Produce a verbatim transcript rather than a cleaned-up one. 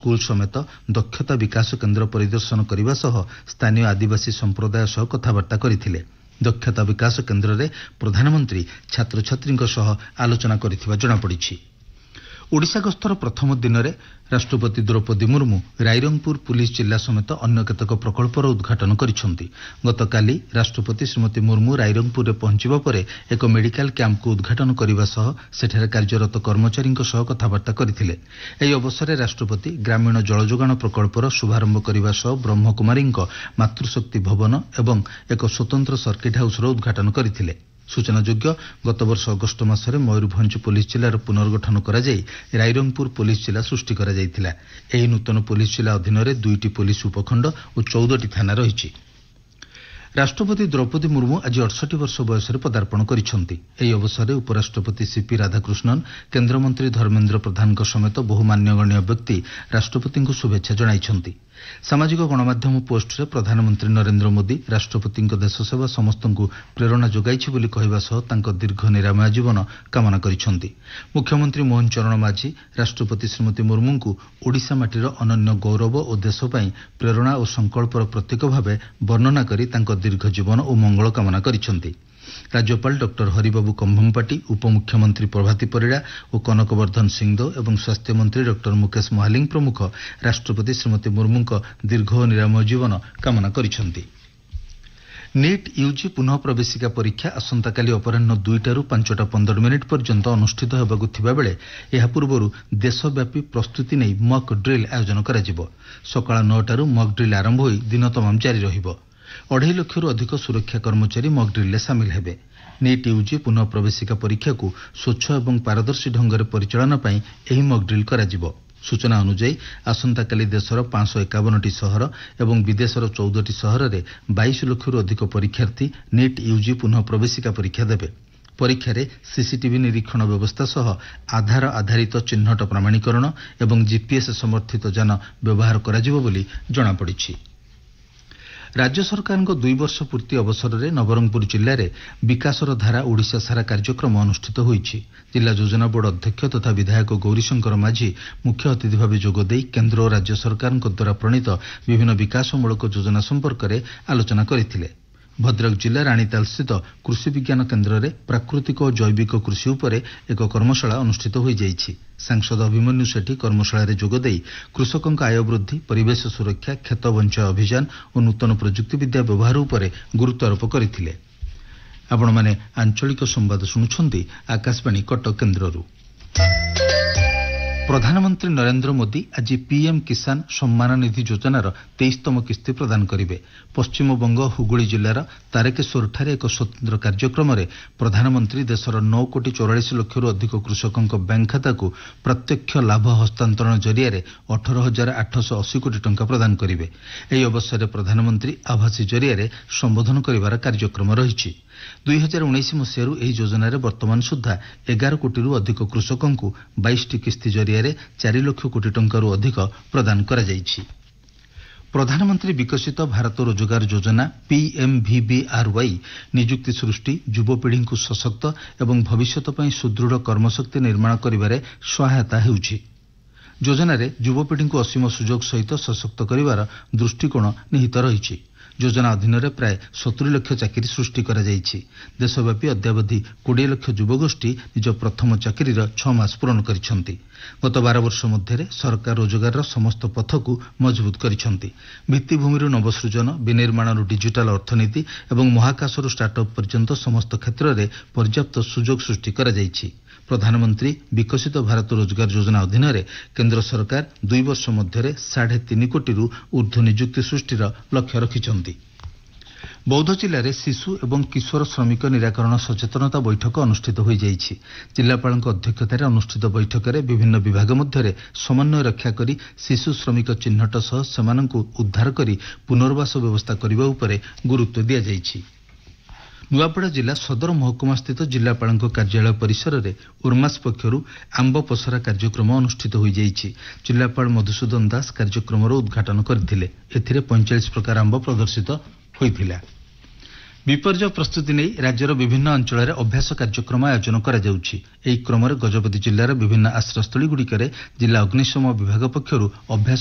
School समेत दक्षता विकास केन्द्र परिदर्शन करने सह स्थानीय आदिवासी संप्रदाय सह कथबार्ता करथिले। दक्षता विकास केन्द्र रे प्रधानमंत्री छात्र छात्री सह आलोचना करथिबा जणा पड़िछि। ओडिशा गस्तर प्रथम दिन में राष्ट्रपति द्रौपदी मुर्मू रायरंगपुर पुलिस जिला समेत अन्य केतक प्रकल्पर उद्घाटन करिसेंति। गतकाली राष्ट्रपति श्रीमती मुर्मू रायरंगपुर रे पहुंचिबा परे एक मेडिकल कैंप को उद्घाटन करने सह सेठारे कार्यरत कर्मचारी सह कथबार्ता करथिले। एही अवसर राष्ट्रपति ग्रामीण जल जोगाण प्रकल्पर शुभारंभ करने सह ब्रह्मकुमारी मातृशक्ति भवन एवं एक स्वतंत्र सर्किट हाउस उद्घाटन करथिले। सूचनायोग्य गत वर्ष अगस्ट मासरे मयूरभंज पुलिस जिलार पुनर्गठन कराई रायरंगपुर पुलिस जिला सृष्टि करा जायथिला। एही नूतन पुलिस जिला अधीन रे दुईटी पुलिस उपखंड और चौदह थाना रहिछि। राष्ट्रपति द्रौपदी मुर्मू आज अड़सठ वर्ष बयस पदार्पण करिसेंति। एही अवसर उपराष्ट्रपति सीपी राधाकृष्णन केन्द्रमंत्री धर्मेन्द्र प्रधान समेत बहु मान्यगण्य व्यक्ति राष्ट्रपति को शुभेच्छा जणाइछंति। सामाजिक गणमाध्यम पोस्ट रे प्रधानमंत्री नरेंद्र मोदी राष्ट्रपति देश सेवा समस्त प्रेरणा जोगाइछि बोली कहवा सह तांको दीर्घ निरामय जीवन कामना करिसेंति। मुख्यमंत्री मोहन चरण माझी राष्ट्रपति श्रीमती मुर्मू को ओडिशा माटीर अनन्य गौरव और देश पई प्रेरणा और संकल्पर प्रतीक भाव वर्णना करी तांको दीर्घ जीवन और मंगल कामना करिसेंति। राज्यपाल डॉक्टर हरिबाबू कंभमपाटी, उपमुख्यमंत्री प्रभाती परिड़ा और कनकवर्धन सिंहदेव एवं स्वास्थ्य मंत्री डॉक्टर मुकेश महालिंग प्रमुख राष्ट्रपति श्रीमती मुर्मू दीर्घ और निरामय जीवन कामना करिसेंति। नीट यूजी पुनः प्रवेशिका परीक्षा आसंताकाली अपराह्न दुईटारू पांचटा पंदर मिनिट पर्यंत अनुष्ठित होबाकु थिबा बेले एहा पूर्वरु देशव्यापी प्रस्तुति नै मॉक ड्रिल आयोजन कराजिबो। सकाळ नौटारू मॉक ड्रिल आरंभ होई दिन तमाम जारी रहिबो। अढ़ाई लक्षरू अधिक सुरक्षा कर्मचारी मॉक ड्रिल सामिल हेबे। नीट यूजी पुनः प्रवेशिका परीक्षा को स्वच्छ एवं पारदर्शी ढंग से परिचालन पई एही मॉक ड्रिल कराजिबो। सूचना अनुसार आसंताकाली देशर पांच सौ एकावन टी सहर एवं विदेशर चौदह टी सहर में बाईस लक्षरू अधिक परीक्षार्थी नीट यूजी पुनः प्रवेशिका परीक्षा देबे। परीक्षा रे सीसीटीवी निरीक्षण व्यवस्था सह आधार आधारित चिन्हट प्रमाणीकरण एवं जीपीएस समर्थित जान व्यवहार कराजिबो बोली जणा पड़िछि। राज्य सरकार दुई वर्ष पूर्ति अवसर में नवरंगपुर जिले में विकासर धारा ओडिशा सारा कार्यक्रम अनुष्ठित होईछि। जिला योजना बोर्ड अध्यक्ष तथा विधायक गौरीशंकर माझी मुख्य अतिथि भाव जोगदे केन्द्र और राज्य सरकार द्वारा प्रणीत विभिन्न विकासमूलक योजना संपर्क में आलोचना करथिले। भद्रक जिला राणीताल स्थित कृषि विज्ञान केन्द्र में प्राकृतिक और जैविक कृषि उपर एक कर्मशाला अनुष्ठित हो जाइछि। सांसद अभिमन्यु सेठी कर्मशाला जोगदे कृषकों आय वृद्धि, परिवेश सुरक्षा, खेत बंचाओ अभियान और नूतन प्रजुक्ति विद्या व्यवहार उपर गुरुत्व आरोप करथिले। आपण माने आंचलिक संवाद सुनुछंती आकाशवाणी कटक केन्द्ररू। प्रधानमंत्री नरेंद्र मोदी आज पीएम किसान सम्मान निधि योजनार तेईसतम किस्ती प्रदान करेंगे। पश्चिमबंग हुगुड़ी जिलार तारकेश्वर ठारे एक स्वतंत्र कार्यक्रम में प्रधानमंत्री देशर नौ कोटी चौरालीस लक्षरू अधिक कृषकों बैंक खाता को प्रत्यक्ष लाभ हस्तांतरण जरिया अठर हजार आठश अशी कोटी टंका प्रदान करेंगे। यह अवसर में प्रधानमंत्री आभासी जरिया संबोधन कर कार्यक्रम रही। दुई हजार उन्नीस मसीह यह योजन वर्तमान सुधा एगार कोटी अधिक कृषकों को बाईस टी किस्ती जरिया चार लक्ष कोटी टंकारु अधिक प्रदान करा जाइछि। प्रधानमंत्री विकसित भारत रोजगार योजना पीएमवीबीआरवाई निजुक्ति सृष्टि, युवपीढ़ी को सशक्त एवं भविष्यत पई सुदृढ़ कर्मशक्ति निर्माण करिबारे सहायता हेउछि। योजना रे युवपीढ़ी को असीम सुजोग सहित सशक्त करिवार दृष्टिकोण निहित रहिछि। योजना अधीन रे प्राय सत्तरी लक्ष चाकरी सृष्टि करा जाइछि। देशव्यापी अद्यावधि बीस लक्ष युवगोष्ठी निज प्रथम चाकरी छह मास पूर्ण करिसेंति। गत बारह वर्ष मध्य सरकार रोजगार समस्त पथ को मजबूत करिसेंति। भित्तिभूमि नवसृजन, विनिर्माण डिजिटाल अर्थनीति एवं महाकाश स्टार्टअप पर्यंत समस्त क्षेत्र में पर्याप्त सुजोग सृष्टि करा जाइछि। प्रधानमंत्री विकसित भारत रोजगार योजना अधीन रे केंद्र सरकार दुई वर्ष मध्य साढ़े तीन कोटी ऊर्ध्व निजुक्ति सृष्टिर लक्ष्य रखिछंती। बौद्ध जिले में शिशु एवं किशोर श्रमिक निराकरण सचेतनता बैठक अनुष्ठित हो जाइछि। जिलापाल अध्यक्षतार अनुष्ठित बैठक में विभिन्न विभाग मध्य समन्वय रक्षा करी शिशु श्रमिक चिन्हट सह सेमानंकु उद्धार करी पुनर्वास व्यवस्था करने उपर गुरुत्व दिया जाइछि। नुआपड़ा जिला सदर महकुमा स्थित जिलापाल कार्यालय परिसर में उर्मास पक्षर आंब पसरा कार्यक्रम अनुष्ठित हो जाइछि। जिलापाल मधुसूदन दास कार्यक्रम उद्घाटन करथिले। एथिरे पैंतालीस प्रकार आंब प्रदर्शित होइथिला। ବିପର୍ଯ୍ୟୟ ପ୍ରସ୍ତୁତି ନେଇ ରାଜ୍ୟର ବିଭିନ୍ନ ଅଞ୍ଚଳରେ ଅଭ୍ୟାସ କାର୍ଯ୍ୟକ୍ରମ ଆୟୋଜନ କରାଯାଉଛି। ଏହି କ୍ରମରେ ଗଜପତି ଜିଲ୍ଲାର ବିଭିନ୍ନ ଆଶ୍ରୟସ୍ଥଳୀଗୁଡ଼ିକରେ ଜିଲ୍ଲା ଅଗ୍ନିଶମ ବିଭାଗ ପକ୍ଷରୁ ଅଭ୍ୟାସ